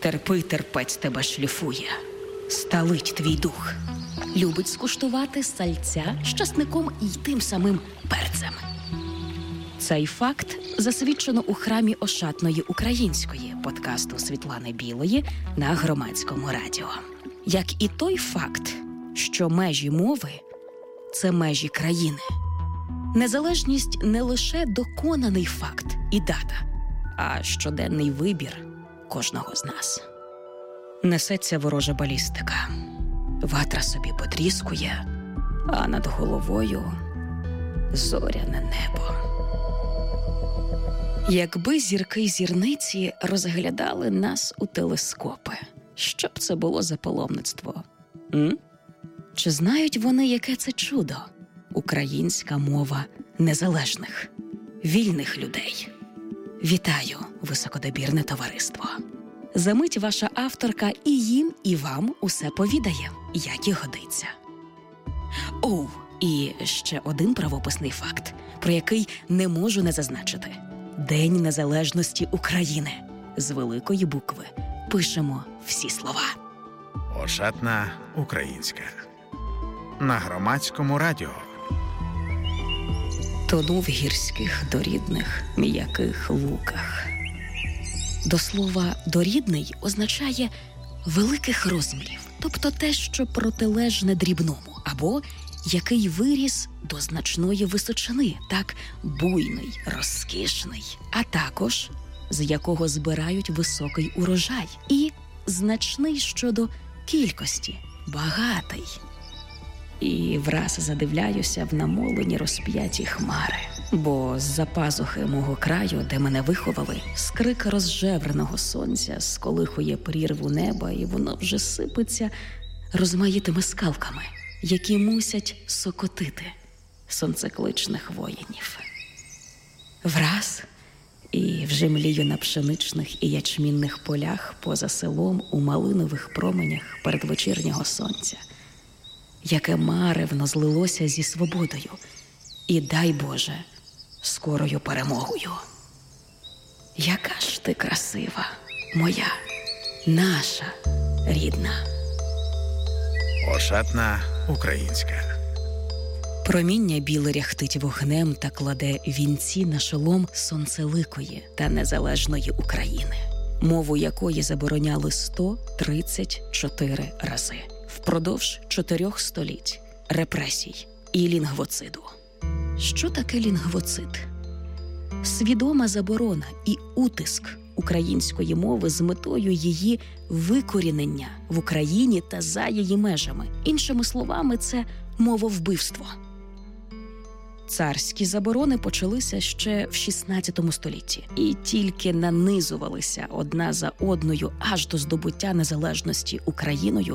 Терпи, терпець тебе шліфує, сталить твій дух. Любить скуштувати сальця з часником і тим самим перцем. Цей факт засвідчено у храмі Ошатної Української подкасту Світлани Білої на Громадському радіо. Як і той факт, що межі мови – це межі країни. Незалежність не лише доконаний факт і дата, а щоденний вибір кожного з нас. Несеться ворожа балістика. Ватра собі потріскує, а над головою зоряне небо. Якби зірки й зірниці розглядали нас у телескопи, що б це було за паломництво? Чи знають вони, яке це чудо? Українська мова незалежних, вільних людей. Вітаю, високодобірне товариство. Замить ваша авторка і їм, і вам усе повідає, як і годиться. І ще один правописний факт, про який не можу не зазначити. День Незалежності України. З великої букви пишемо всі слова. Ошатна Українська. На Громадському радіо. Тону в гірських дорідних м'яких луках. До слова «дорідний» означає великих розмірів, тобто те, що протилежне дрібному, або який виріс до значної височини, так буйний, розкішний, а також з якого збирають високий урожай, і значний щодо кількості, багатий. І враз задивляюся в намолені розп'яті хмари, бо з-за пазухи мого краю, де мене виховали, скрик розжевреного сонця сколихує прірву неба, і воно вже сипеться розмаїтими скалками, які мусять сокотити сонцекличних воїнів. Враз і вже млію на пшеничних і ячмінних полях поза селом у малинових променях передвечірнього сонця, яке маревно злилося зі свободою і, дай Боже, скорою перемогою. Яка ж ти красива, моя, наша, рідна. Ошатна Українська. Проміння біле ряхтить вогнем та кладе вінці на шолом сонцеликої та незалежної України, мову якої забороняли 134 рази. Впродовж 4 століть репресій і лінгвоциду. Що таке лінгвоцид? Свідома заборона і утиск української мови з метою її викорінення в Україні та за її межами. Іншими словами, це мововбивство. Царські заборони почалися ще в 16 столітті і тільки нанизувалися одна за одною аж до здобуття незалежності Україною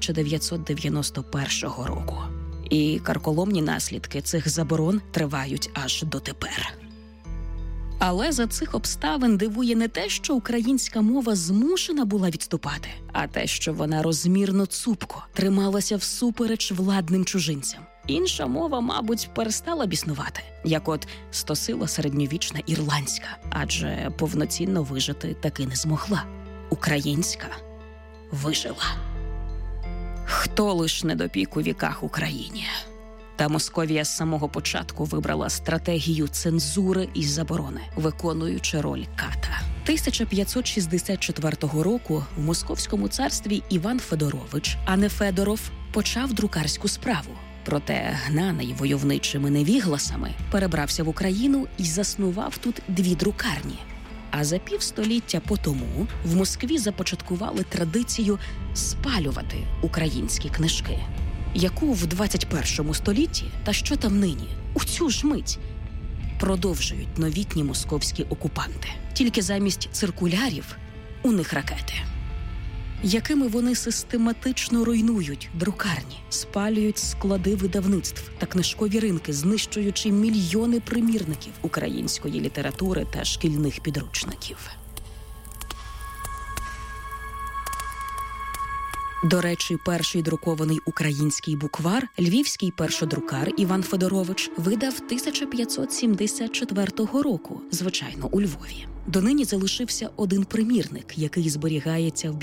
1991 року. І карколомні наслідки цих заборон тривають аж дотепер. Але за цих обставин дивує не те, що українська мова змушена була відступати, а те, що вона розмірно цупко трималася всупереч владним чужинцям. Інша мова, мабуть, перестала б існувати, як от стосила середньовічна ірландська, адже повноцінно вижити таки не змогла. Українська вижила. Хто лиш не допік у віках Україні? Та Московія з самого початку вибрала стратегію цензури і заборони, виконуючи роль ката. 1564 року в Московському царстві Іван Федорович, а не Федоров, почав друкарську справу. Проте гнаний войовничими невігласами перебрався в Україну і заснував тут 2 друкарні. А за півстоліття по тому в Москві започаткували традицію спалювати українські книжки, яку в 21 столітті, та що там нині, у цю ж мить, продовжують новітні московські окупанти. Тільки замість циркулярів у них ракети, якими вони систематично руйнують друкарні, спалюють склади видавництв та книжкові ринки, знищуючи мільйони примірників української літератури та шкільних підручників. До речі, перший друкований український буквар, львівський першодрукар Іван Федорович, видав 1574 року, звичайно, у Львові. Донині залишився один примірник, який зберігається в